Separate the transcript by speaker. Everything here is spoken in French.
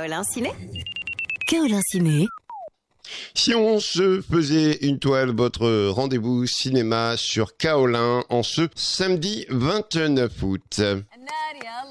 Speaker 1: Kaolin Ciné.
Speaker 2: Kaolin Ciné.
Speaker 3: Si on se faisait une toile, votre rendez-vous cinéma sur Kaolin en ce samedi 29 août.
Speaker 4: And now